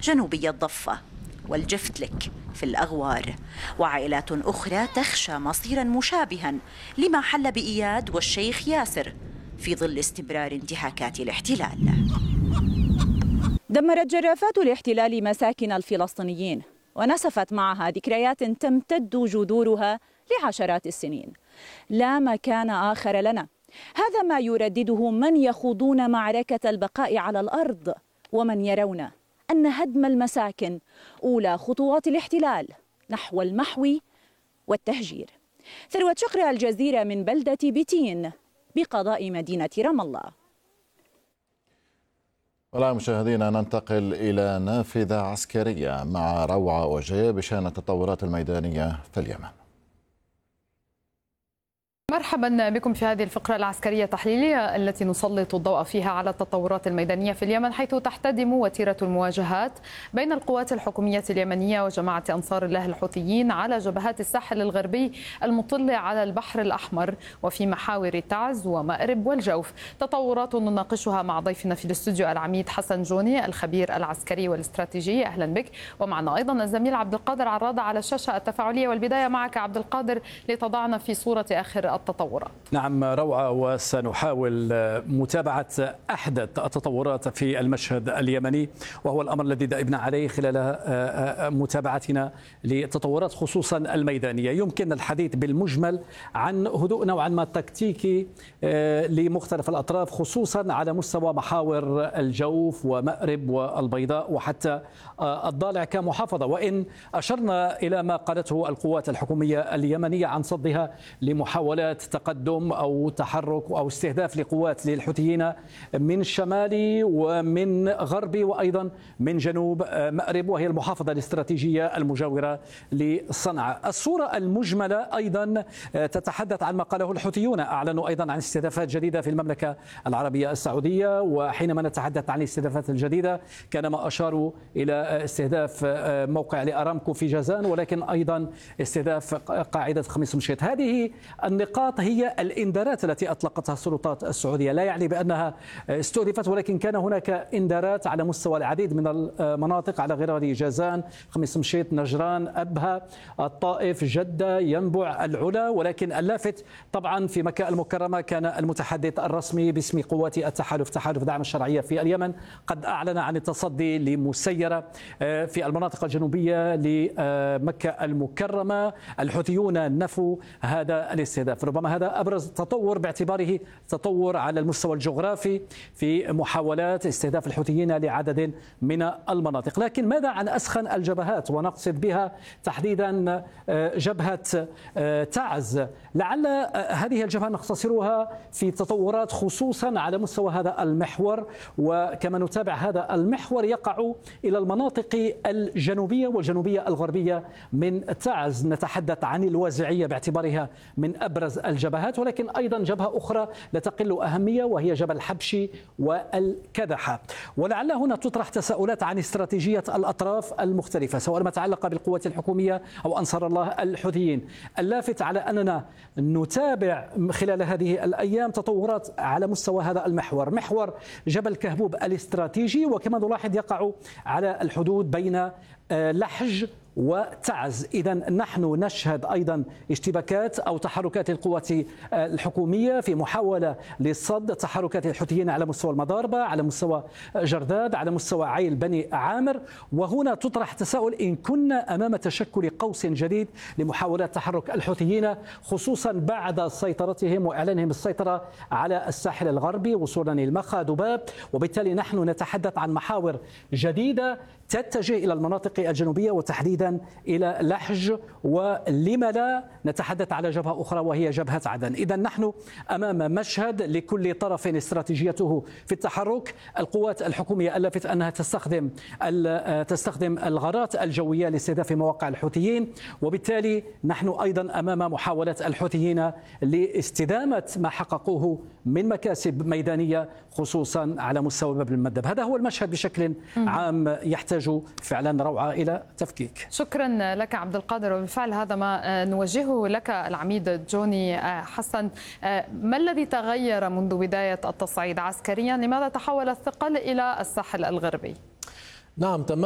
جنوبي الضفة والجفتلك في الأغوار، وعائلات أخرى تخشى مصيرا مشابها لما حل بإياد والشيخ ياسر في ظل استمرار انتهاكات الاحتلال. دمرت جرافات الاحتلال مساكن الفلسطينيين ونسفت معها ذكريات تمتد جذورها لعشرات السنين. لا مكان آخر لنا، هذا ما يردده من يخوضون معركة البقاء على الأرض ومن يرون أن هدم المساكن أولى خطوات الاحتلال نحو المحو والتهجير. ثروة شقر، الجزيرة من بلدة بتين بقضاء مدينة رام الله. والآن مشاهدينا ننتقل إلى نافذة عسكرية مع روعة وجيه بشأن التطورات الميدانية في اليمن. مرحبا بكم في هذه الفقرة العسكرية التحليلية التي نسلط الضوء فيها على التطورات الميدانية في اليمن، حيث تحتدم وتيرة المواجهات بين القوات الحكومية اليمنية وجماعة أنصار الله الحوثيين على جبهات الساحل الغربي المطل على البحر الأحمر وفي محاور تعز ومأرب والجوف. تطورات نناقشها مع ضيفنا في الاستوديو العميد حسن جوني الخبير العسكري والاستراتيجي. أهلا بك. ومعنا أيضا الزميل عبد القادر عراضة على الشاشة التفاعلية. والبداية معك عبد القادر لتضعنا في صورة آخر التطورات. نعم روعة، وسنحاول متابعة أحدث التطورات في المشهد اليمني، وهو الأمر الذي دأبنا عليه خلال متابعتنا للتطورات خصوصا الميدانية. يمكن الحديث بالمجمل عن هدوء نوعا ما تكتيكي لمختلف الأطراف، خصوصا على مستوى محاور الجوف ومأرب والبيضاء وحتى الضالع كمحافظة، وإن أشرنا إلى ما قالته القوات الحكومية اليمنية عن صدها لمحاولات تقدم أو تحرك أو استهداف لقوات للحوثيين من شمالي ومن غربي وأيضا من جنوب مأرب، وهي المحافظة الاستراتيجية المجاورة لصنعاء. الصورة المجملة أيضا تتحدث عن ما قاله الحوثيون. أعلنوا أيضا عن استهدافات جديدة في المملكة العربية السعودية، وحينما نتحدث عن الاستهدافات الجديدة كان ما أشاروا إلى استهداف موقع لأرامكو في جازان، ولكن أيضا استهداف قاعدة خميس مشيط. هذه النقاط هي الإنذارات التي أطلقتها السلطات السعودية، لا يعني بأنها استهدفت، ولكن كان هناك إنذارات على مستوى العديد من المناطق على غرار جازان، خميس مشيط، نجران، أبها، الطائف، جدة، ينبع، العلا. ولكن اللافت طبعا في مكة المكرمة كان المتحدث الرسمي باسم قوات التحالف، تحالف دعم الشرعية في اليمن، قد أعلن عن التصدي لمسيرة في المناطق الجنوبية لمكة المكرمة. الحوثيون نفوا هذا الاستهداف. ربما هذا أبرز تطور باعتباره تطور على المستوى الجغرافي في محاولات استهداف الحوثيين لعدد من المناطق. لكن ماذا عن أسخن الجبهات؟ ونقصد بها تحديدا جبهة تعز. لعل هذه الجبهة نختصرها في تطورات خصوصا على مستوى هذا المحور، وكما نتابع هذا المحور يقع إلى المناطق الجنوبية والجنوبية الغربية من تعز. نتحدث عن الوازعية باعتبارها من أبرز الجبهات، ولكن أيضا جبهة أخرى لا تقل أهمية وهي جبل حبشي والكدحة. ولعل هنا تطرح تساؤلات عن استراتيجية الأطراف المختلفة سواء ما تعلق بالقوات الحكومية أو أنصار الله الحوثيين. اللافت على أننا نتابع خلال هذه الأيام تطورات على مستوى هذا المحور، محور جبل كهبوب الاستراتيجي، وكما نلاحظ يقع على الحدود بين لحج وتعز. إذا نحن نشهد أيضا اشتباكات أو تحركات القوات الحكومية في محاولة لصد تحركات الحوثيين على مستوى المضاربة، على مستوى جرداد، على مستوى عيل بني عامر. وهنا تطرح تساؤل إن كنا أمام تشكل قوس جديد لمحاولات تحرك الحوثيين، خصوصا بعد سيطرتهم وإعلانهم السيطرة على الساحل الغربي وصولا للمخا دباب. وبالتالي نحن نتحدث عن محاور جديدة تتجه إلى المناطق الجنوبية وتحديدا إلى لحج، ولما لا نتحدث على جبهة أخرى وهي جبهة عدن. إذا نحن أمام مشهد لكل طرف استراتيجيته في التحرك. القوات الحكومية ألفت أنها تستخدم الغارات الجوية لاستهداف مواقع الحوثيين، وبالتالي نحن أيضا أمام محاولة الحوثيين لاستدامة ما حققوه من مكاسب ميدانية خصوصا على مستوى باب المندب. هذا هو المشهد بشكل عام يحتاج فعلا روعة إلى تفكيك. شكرا لك عبد القادر، وبالفعل هذا ما نوجهه لك العميد جوني حسن. ما الذي تغير منذ بداية التصعيد عسكريا؟ لماذا تحول الثقل إلى الساحل الغربي؟ نعم،